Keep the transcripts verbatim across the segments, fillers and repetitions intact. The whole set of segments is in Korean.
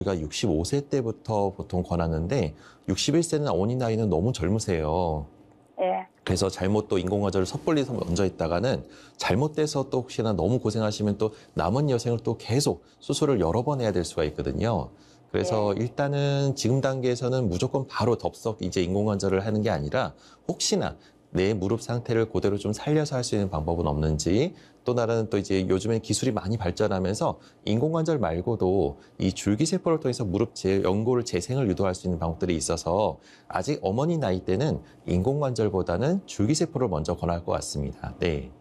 우리가 육십오 세 때부터 보통 권하는데 육십일 세는 어머니 나이는 너무 젊으세요. 예. 그래서 잘못 또 인공관절을 섣불리 먼저 있다가는 잘못돼서 또 혹시나 너무 고생하시면 또 남은 여생을 또 계속 수술을 여러 번 해야 될 수가 있거든요. 그래서 예. 일단은 지금 단계에서는 무조건 바로 덥석 이제 인공관절을 하는 게 아니라 혹시나 내 무릎 상태를 그대로 좀 살려서 할 수 있는 방법은 없는지, 또 다른 또 이제 요즘엔 기술이 많이 발전하면서 인공관절 말고도 이 줄기세포를 통해서 무릎 재, 연골 재생을 유도할 수 있는 방법들이 있어서 아직 어머니 나이 때는 인공관절보다는 줄기세포를 먼저 권할 것 같습니다. 네.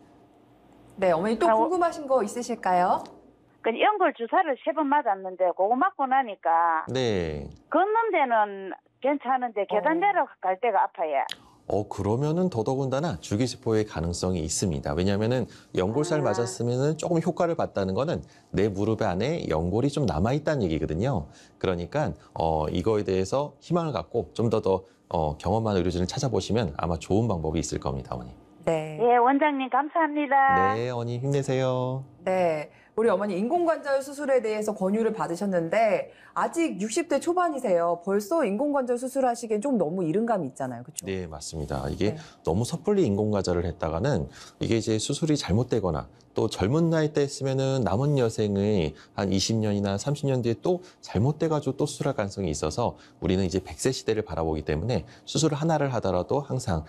네, 어머니 또 아, 어- 궁금하신 거 있으실까요? 그 연골 주사를 세 번 맞았는데 그거 맞고 나니까 네. 걷는 데는 괜찮은데 계단 어. 내려갈 때가 아파요. 어, 그러면은 더더군다나 줄기세포의 가능성이 있습니다. 왜냐하면은 연골살 아. 맞았으면은 조금 효과를 봤다는 거는 내 무릎 안에 연골이 좀 남아있다는 얘기거든요. 그러니까, 어, 이거에 대해서 희망을 갖고 좀 더 더, 어, 경험한 의료진을 찾아보시면 아마 좋은 방법이 있을 겁니다, 어머니. 네. 예, 원장님 감사합니다. 네, 어머니 힘내세요. 네. 우리 어머니 인공관절 수술에 대해서 권유를 받으셨는데 아직 육십 대 초반이세요. 벌써 인공관절 수술하시기엔 좀 너무 이른 감이 있잖아요. 그렇죠? 네, 맞습니다. 이게 네. 너무 섣불리 인공관절을 했다가는 이게 이제 수술이 잘못되거나 또 젊은 나이 때 했으면은 남은 여생의 한 이십 년이나 삼십 년 뒤에 또 잘못돼가지고 또 수술할 가능성이 있어서 우리는 이제 백 세 시대를 바라보기 때문에 수술 하나를 하더라도 항상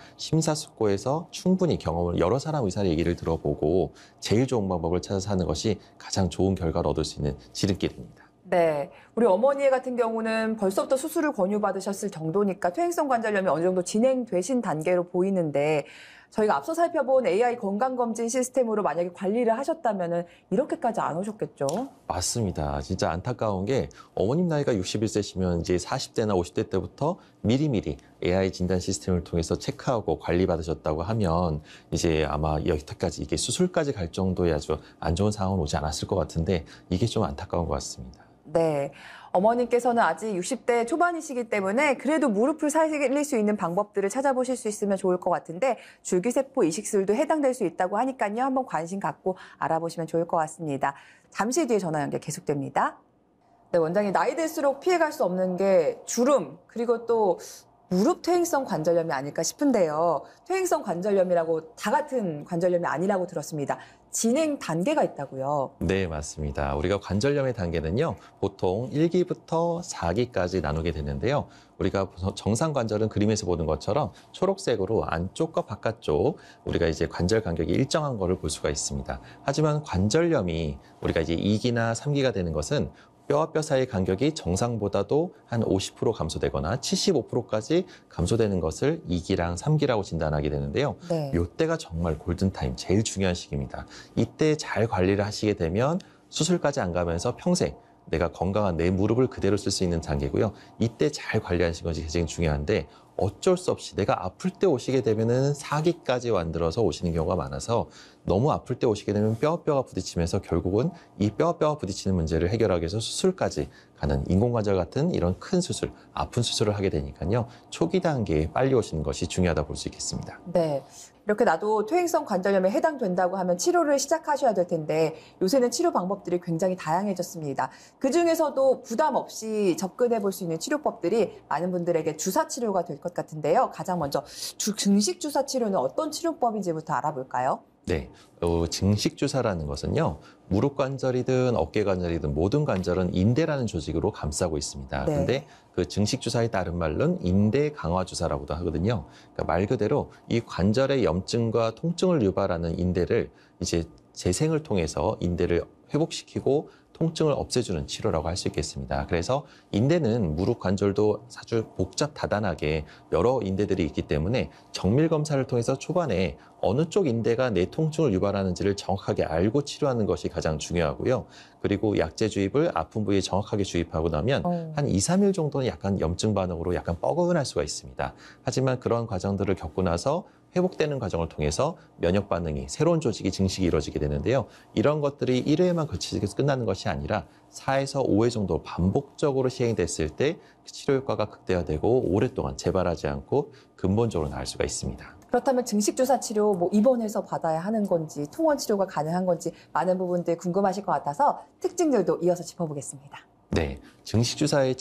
심사숙고해서 충분히 경험을 여러 사람 의사의 얘기를 들어보고 제일 좋은 방법을 찾아서 하는 것이 가장 좋은 결과를 얻을 수 있는 지름길입니다. 네. 우리 어머니 같은 경우는 벌써부터 수술을 권유받으셨을 정도니까 퇴행성 관절염이 어느 정도 진행되신 단계로 보이는데 저희가 앞서 살펴본 에이아이 건강검진 시스템으로 만약에 관리를 하셨다면 이렇게까지 안 오셨겠죠? 맞습니다. 진짜 안타까운 게 어머님 나이가 육십일 세시면 이제 사십 대나 오십 대 때부터 미리미리 에이아이 진단 시스템을 통해서 체크하고 관리받으셨다고 하면 이제 아마 여기까지 이게 수술까지 갈 정도의 아주 안 좋은 상황은 오지 않았을 것 같은데 이게 좀 안타까운 것 같습니다. 네. 어머님께서는 아직 육십 대 초반이시기 때문에 그래도 무릎을 살릴 수 있는 방법들을 찾아보실 수 있으면 좋을 것 같은데 줄기세포 이식술도 해당될 수 있다고 하니까요. 한번 관심 갖고 알아보시면 좋을 것 같습니다. 잠시 뒤에 전화 연결 계속됩니다. 네, 원장님 나이 들수록 피해갈 수 없는 게 주름 그리고 또 무릎 퇴행성 관절염이 아닐까 싶은데요. 퇴행성 관절염이라고 다 같은 관절염이 아니라고 들었습니다. 진행 단계가 있다고요. 네, 맞습니다. 우리가 관절염의 단계는요, 보통 일 기부터 사 기까지 나누게 되는데요. 우리가 정상 관절은 그림에서 보는 것처럼 초록색으로 안쪽과 바깥쪽 우리가 이제 관절 간격이 일정한 거를 볼 수가 있습니다. 하지만 관절염이 우리가 이제 이 기나 삼 기가 되는 것은 뼈와 뼈 사이의 간격이 정상보다도 한 오십 퍼센트 감소되거나 칠십오 퍼센트까지 감소되는 것을 이 기랑 삼 기라고 진단하게 되는데요. 네. 이때가 정말 골든타임, 제일 중요한 시기입니다. 이때 잘 관리를 하시게 되면 수술까지 안 가면서 평생 내가 건강한 내 무릎을 그대로 쓸 수 있는 단계고요. 이때 잘 관리하시는 것이 가장 중요한데 어쩔 수 없이 내가 아플 때 오시게 되면은 사 기까지 만들어서 오시는 경우가 많아서 너무 아플 때 오시게 되면 뼈와 뼈가 부딪히면서 결국은 이 뼈와 뼈가 부딪히는 문제를 해결하기 위해서 수술까지 가는 인공관절 같은 이런 큰 수술, 아픈 수술을 하게 되니까요. 초기 단계에 빨리 오시는 것이 중요하다 볼 수 있겠습니다. 네. 이렇게 나도 퇴행성 관절염에 해당된다고 하면 치료를 시작하셔야 될 텐데 요새는 치료 방법들이 굉장히 다양해졌습니다. 그중에서도 부담 없이 접근해 볼 수 있는 치료법들이 많은 분들에게 주사 치료가 될 것 같은데요. 가장 먼저 주, 증식 주사 치료는 어떤 치료법인지부터 알아볼까요? 네, 어, 증식 주사라는 것은요, 무릎 관절이든 어깨 관절이든 모든 관절은 인대라는 조직으로 감싸고 있습니다. 네. 근데 그 증식 주사의 다른 말로는 인대 강화 주사라고도 하거든요. 그러니까 말 그대로 이 관절의 염증과 통증을 유발하는 인대를 이제 재생을 통해서 인대를 회복시키고 통증을 없애주는 치료라고 할 수 있겠습니다. 그래서 인대는 무릎 관절도 아주 복잡 다단하게 여러 인대들이 있기 때문에 정밀 검사를 통해서 초반에 어느 쪽 인대가 내 통증을 유발하는지를 정확하게 알고 치료하는 것이 가장 중요하고요. 그리고 약제 주입을 아픈 부위에 정확하게 주입하고 나면 어. 한 이, 삼 일 정도는 약간 염증 반응으로 약간 뻐근할 수가 있습니다. 하지만 그런 과정들을 겪고 나서 회복되는 과정을 통해서 면역 반응이 새로운 조직이 증식이 이루어지게 되는데요. 이런 것들이 일 회에만 그치고 끝나는 것이 아니라 사에서 오 회 정도 반복적으로 시행이 됐을 때 치료 효과가 극대화되고 오랫동안 재발하지 않고 근본적으로 나을 수가 있습니다. 그렇다면 증식 주사 치료 뭐 입원해서 받아야 하는 건지 통원 치료가 가능한 건지 많은 부분들 궁금하실 것 같아서 특징들도 이어서 짚어보겠습니다. 네, 증식 주사의